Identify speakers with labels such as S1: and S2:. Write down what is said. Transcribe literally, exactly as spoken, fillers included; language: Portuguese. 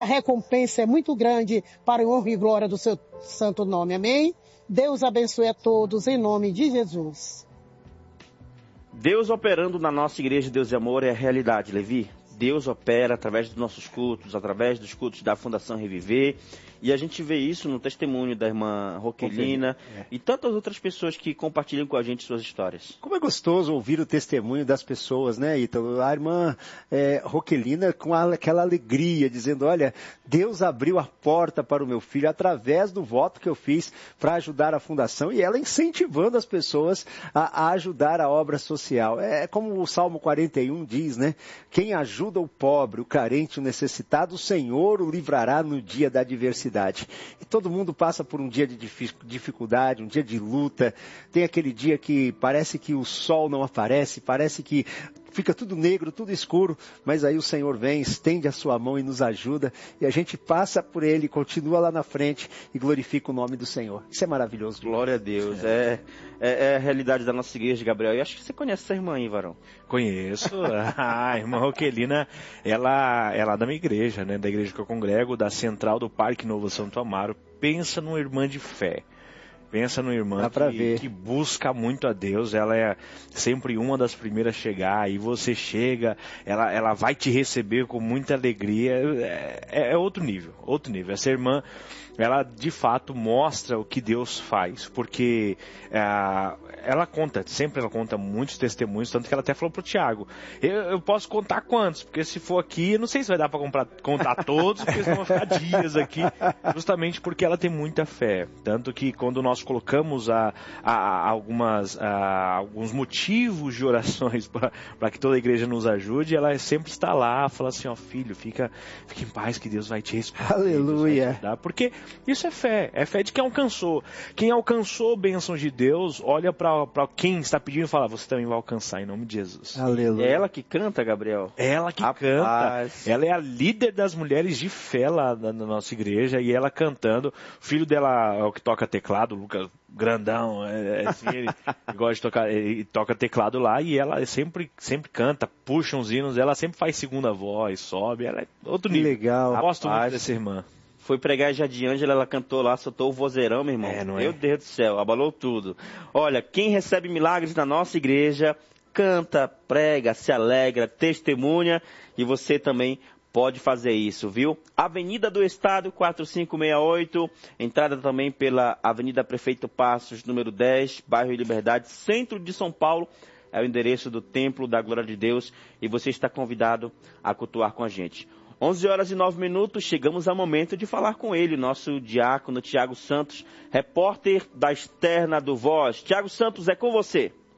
S1: A recompensa é muito grande para a honra e glória do seu santo nome. Amém? Deus abençoe a todos em nome de Jesus.
S2: Deus operando na nossa igreja Deus e Amor é a realidade, Levi. Deus opera através dos nossos cultos, através dos cultos da Fundação Reviver. E a gente vê isso no testemunho da irmã Roquelina é. e tantas outras pessoas que compartilham com a gente suas histórias.
S3: Como é gostoso ouvir o testemunho das pessoas, né, Ítalo? A irmã é, Roquelina com a, aquela alegria, dizendo, olha, Deus abriu a porta para o meu filho através do voto que eu fiz para ajudar a Fundação, e ela incentivando as pessoas a, a ajudar a obra social. É como o Salmo quarenta e um diz, né? Quem ajuda o pobre, o carente, o necessitado, o Senhor o livrará no dia da adversidade. E todo mundo passa por um dia de dificuldade, um dia de luta. Tem aquele dia que parece que o sol não aparece, parece que fica tudo negro, tudo escuro, mas aí o Senhor vem, estende a sua mão e nos ajuda, e a gente passa por Ele, continua lá na frente e glorifica o nome do Senhor. Isso é maravilhoso.
S2: Glória a Deus. É, é, é a realidade da nossa igreja, Gabriel. E acho que você conhece essa irmã aí, varão.
S4: Conheço. A irmã Roquelina, ela, ela é da minha igreja, né? Da igreja que eu congrego, da Central do Parque Novo Santo Amaro. Pensa numa irmã de fé. Pensa numa irmã que, que busca muito a Deus, ela é sempre uma das primeiras a chegar, e você chega, ela, ela vai te receber com muita alegria, é, é outro nível, outro nível. Essa irmã, ela de fato mostra o que Deus faz, porque é, ela conta, sempre ela conta muitos testemunhos, tanto que ela até falou pro Tiago, eu, eu posso contar quantos, porque se for aqui, eu não sei se vai dar para contar todos, porque senão vão ficar dias aqui, justamente porque ela tem muita fé, tanto que quando nós colocamos a, a, a algumas, a, alguns motivos de orações para que toda a igreja nos ajude, ela sempre está lá, fala assim, ó filho, fica, fica em paz que Deus vai te responder.
S3: Aleluia.
S4: Porque isso é fé, é fé de quem alcançou. Quem alcançou bênçãos de Deus, olha para quem está pedindo e fala, você também vai alcançar em nome de Jesus.
S3: Aleluia.
S2: É ela que canta, Gabriel?
S4: Ela que
S2: Rapaz.
S4: canta. Ela é a líder das mulheres de fé lá na, na nossa igreja, e ela cantando. O filho dela é o que toca teclado, o Lucas grandão, é, é assim, ele gosta de tocar, ele toca teclado lá, e ela sempre, sempre canta, puxa uns hinos, ela sempre faz segunda voz, sobe, ela é outro nível.
S3: Legal.
S4: Gosto
S2: Rapaz.
S4: muito dessa irmã.
S2: Foi pregar Jardim Ângela, ela cantou lá, soltou o vozeirão, meu irmão.
S4: É, não é?
S2: Meu Deus do céu, abalou tudo. Olha, quem recebe milagres na nossa igreja, canta, prega, se alegra, testemunha, e você também pode fazer isso, viu? Avenida do Estado, quatro cinco seis oito, entrada também pela Avenida Prefeito Passos, número dez, bairro Liberdade, centro de São Paulo, é o endereço do Templo da Glória de Deus, e você está convidado a cultuar com a gente. onze horas e nove minutos, chegamos ao momento de falar com ele, nosso diácono Tiago Santos, repórter da Externa do Voz. Tiago Santos, é com você.